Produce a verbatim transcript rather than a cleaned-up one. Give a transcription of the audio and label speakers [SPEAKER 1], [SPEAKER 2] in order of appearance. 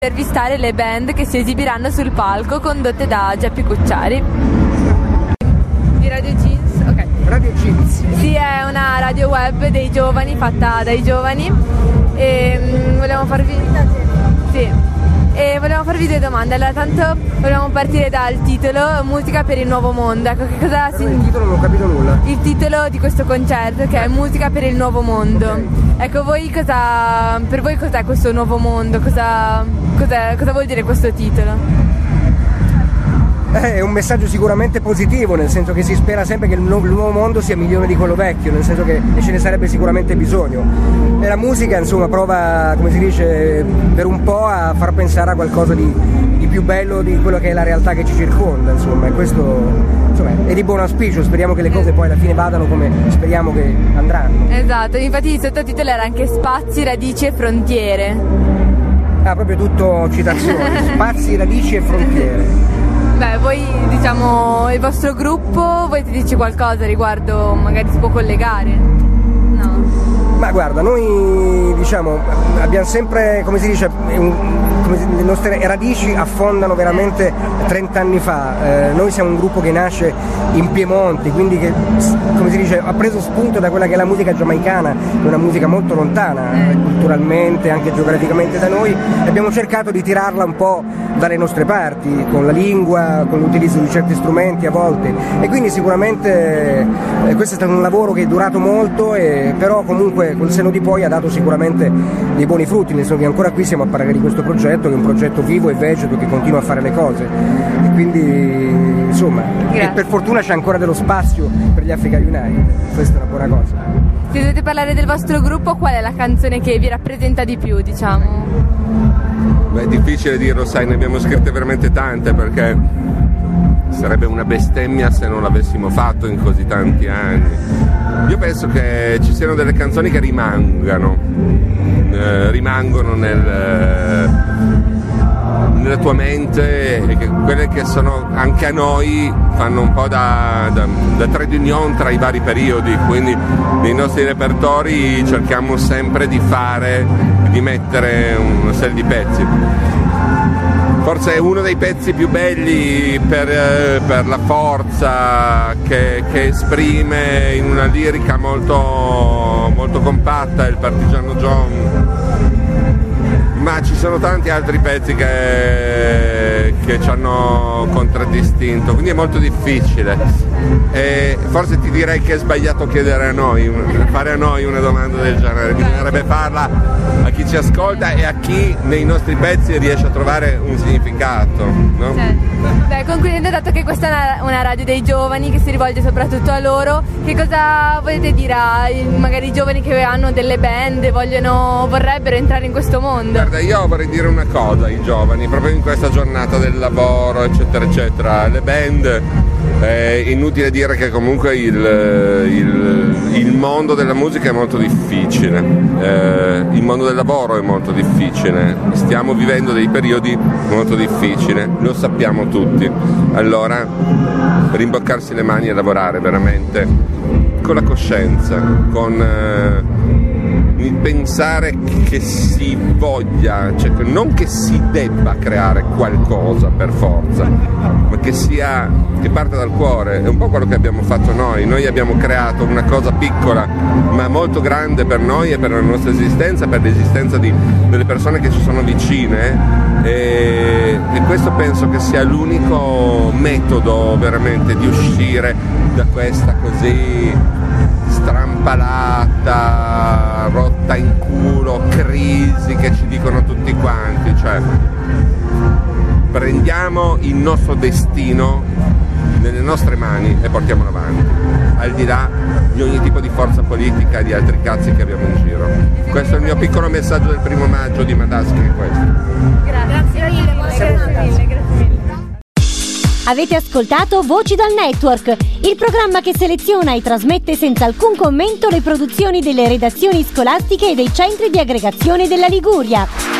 [SPEAKER 1] intervistare le band che si esibiranno sul palco, condotte da Geppi Cucciari di Radio Jeans. Ok.
[SPEAKER 2] Radio Jeans.
[SPEAKER 1] Sì, è una radio web dei giovani, fatta dai giovani, e um, volevamo farvi sì. E volevamo farvi due domande. Allora, tanto volevamo partire dal titolo Musica per il nuovo mondo. Ecco, che cosa
[SPEAKER 2] Però
[SPEAKER 1] significa?
[SPEAKER 2] il titolo non ho capito nulla.
[SPEAKER 1] Il titolo di questo concerto, che è Musica per il nuovo mondo.
[SPEAKER 2] Okay.
[SPEAKER 1] Ecco, voi cosa, per voi cos'è questo nuovo mondo? Cosa, cos'è, cosa vuol dire questo titolo?
[SPEAKER 2] È un messaggio sicuramente positivo, nel senso che si spera sempre che il nu- il nuovo mondo sia migliore di quello vecchio, nel senso che e ce ne sarebbe sicuramente bisogno. E la musica, insomma, prova, come si dice, per un po' a far pensare a qualcosa di, di più bello di quello che è la realtà che ci circonda, insomma, e questo, insomma, è di buon auspicio. Speriamo che le cose poi alla fine vadano come speriamo che andranno.
[SPEAKER 1] Esatto, infatti il sottotitolo era anche Spazi, radici e frontiere.
[SPEAKER 2] Ah, proprio tutto citazioni, spazi, radici e frontiere.
[SPEAKER 1] Beh, voi, diciamo, il vostro gruppo, voi ti dici qualcosa riguardo, magari si può collegare? No.
[SPEAKER 2] Ma guarda, noi diciamo abbiamo sempre, come si dice, un, come si, le nostre radici affondano veramente trent'anni fa. Eh, noi siamo un gruppo che nasce in Piemonte, quindi che, come si dice, ha preso spunto da quella che è la musica giamaicana, che è una musica molto lontana eh, culturalmente, anche geograficamente da noi, e abbiamo cercato di tirarla un po' dalle nostre parti, con la lingua, con l'utilizzo di certi strumenti a volte, e quindi sicuramente eh, questo è stato un lavoro che è durato molto, e, però comunque col senno di poi ha dato sicuramente dei buoni frutti, nel senso che ancora qui siamo a parlare di questo progetto, che è un progetto vivo e vegeto che continua a fare le cose, e quindi insomma, e per fortuna c'è ancora dello spazio per gli Africa United, questa è una buona cosa.
[SPEAKER 1] Se dovete parlare del vostro gruppo, qual è la canzone che vi rappresenta di più, diciamo?
[SPEAKER 3] Beh, è difficile dirlo, sai, ne abbiamo scritte veramente tante, perché sarebbe una bestemmia se non l'avessimo fatto in così tanti anni. Io penso che ci siano delle canzoni che rimangano, eh, rimangono nel, eh, nella tua mente, e che quelle che sono anche a noi fanno un po' da, da, da trade union tra i vari periodi, quindi nei nostri repertori cerchiamo sempre di fare, di mettere una serie di pezzi. Forse è uno dei pezzi più belli per, eh, per la forza che, che esprime in una lirica molto, molto compatta, il Partigiano John. Ma ci sono tanti altri pezzi che, che ci hanno contraddistinto, quindi è molto difficile. E forse ti direi che è sbagliato chiedere a noi, fare a noi una domanda del genere, bisognerebbe farla a chi ci ascolta e a chi nei nostri pezzi riesce a trovare un significato, no?
[SPEAKER 1] Certo. Beh, concludendo, dato che questa è una, una radio dei giovani che si rivolge soprattutto a loro, che cosa volete dire ai magari i giovani che hanno delle band e vogliono, vorrebbero entrare in questo mondo?
[SPEAKER 3] Guarda, io vorrei dire una cosa ai giovani, proprio in questa giornata del lavoro, eccetera, eccetera. Le band, è inutile dire che comunque il, il, il mondo della musica è molto difficile, eh, il mondo del lavoro è molto difficile, stiamo vivendo dei periodi molto difficili, lo sappiamo tutti, allora rimboccarsi le mani e lavorare veramente con la coscienza, con eh, il pensare che si voglia, cioè non che si debba creare qualcosa per forza, ma che sia, che parte dal cuore. È un po' quello che abbiamo fatto noi. Noi abbiamo creato una cosa piccola ma molto grande per noi e per la nostra esistenza, per l'esistenza di, delle persone che ci sono vicine, e, e questo penso che sia l'unico metodo veramente di uscire da questa così strampalata, rotta in culo, crisi che ci dicono tutti quanti. Cioè, prendiamo il nostro destino nelle nostre mani e portiamolo avanti, al di là di ogni tipo di forza politica e di altri cazzi che abbiamo in giro. Questo è il mio piccolo messaggio del primo maggio di Madaschi, è questo.
[SPEAKER 1] Grazie mille, grazie mille, grazie mille.
[SPEAKER 4] Avete ascoltato Voci dal Network, il programma che seleziona e trasmette senza alcun commento le produzioni delle redazioni scolastiche e dei centri di aggregazione della Liguria.